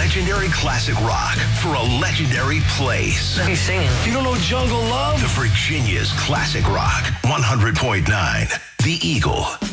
legendary classic rock for a legendary place. He's singing. You don't know Jungle Love? The Virginia's classic rock. 100.9 The Eagle.